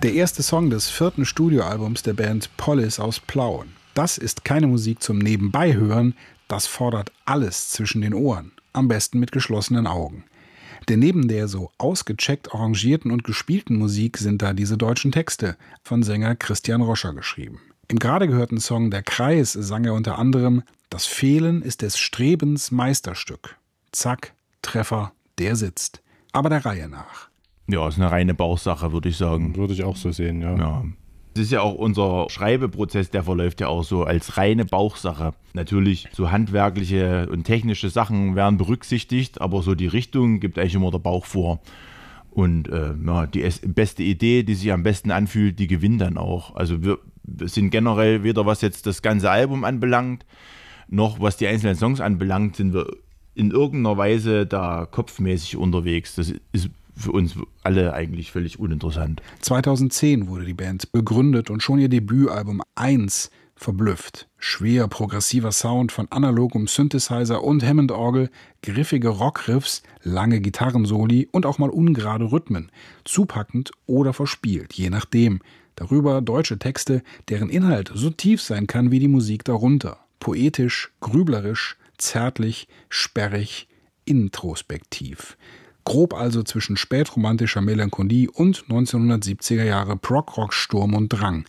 Der erste Song des 4. Studioalbums der Band Police aus Plauen. Das ist keine Musik zum Nebenbeihören, das fordert alles zwischen den Ohren, am besten mit geschlossenen Augen. Denn neben der so ausgecheckt arrangierten und gespielten Musik sind da diese deutschen Texte, von Sänger Christian Roscher geschrieben. Im gerade gehörten Song Der Kreis sang er unter anderem: Das Fehlen ist des Strebens Meisterstück. Zack, Treffer, der sitzt. Aber der Reihe nach. Ja, ist eine reine Bauchsache, würde ich sagen. Würde ich auch so sehen, ja. Ja. Es ist ja auch unser Schreibeprozess, der verläuft ja auch so als reine Bauchsache. Natürlich, so handwerkliche und technische Sachen werden berücksichtigt, aber so die Richtung gibt eigentlich immer der Bauch vor. Und die beste Idee, die sich am besten anfühlt, die gewinnt dann auch. Also wir sind generell weder, was jetzt das ganze Album anbelangt, noch was die einzelnen Songs anbelangt, sind wir in irgendeiner Weise da kopfmäßig unterwegs. Das ist für uns alle eigentlich völlig uninteressant. 2010 wurde die Band gegründet und schon ihr Debütalbum 1 verblüfft. Schwer progressiver Sound von analogem Synthesizer und Hammond-Orgel, griffige Rockriffs, lange Gitarrensoli und auch mal ungerade Rhythmen. Zupackend oder verspielt, je nachdem. Darüber deutsche Texte, deren Inhalt so tief sein kann wie die Musik darunter. Poetisch, grüblerisch, zärtlich, sperrig, introspektiv. Grob also zwischen spätromantischer Melancholie und 1970er Jahre Prog-Rock Sturm und Drang.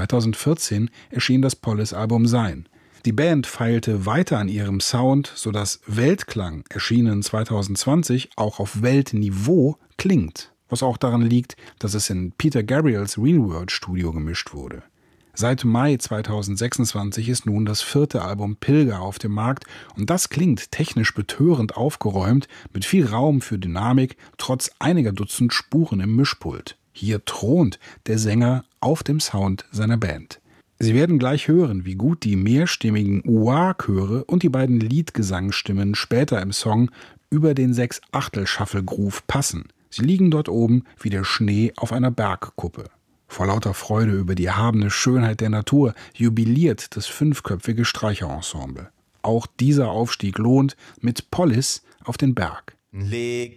2014 erschien das Police-Album Sein. Die Band feilte weiter an ihrem Sound, sodass Weltklang, erschienen 2020, auch auf Weltniveau klingt. Was auch daran liegt, dass es in Peter Gabriels Real World Studio gemischt wurde. Seit Mai 2026 ist nun das 4. Album Pilger auf dem Markt und das klingt technisch betörend aufgeräumt, mit viel Raum für Dynamik, trotz einiger Dutzend Spuren im Mischpult. Hier thront der Sänger auf dem Sound seiner Band. Sie werden gleich hören, wie gut die mehrstimmigen Wah-Chöre und die beiden Leadgesangsstimmen später im Song über den 6/8-Shuffle-Groove passen. Sie liegen dort oben wie der Schnee auf einer Bergkuppe. Vor lauter Freude über die erhabene Schönheit der Natur jubiliert das 5-köpfige Streicherensemble. Auch dieser Aufstieg lohnt mit Police auf den Berg. Leg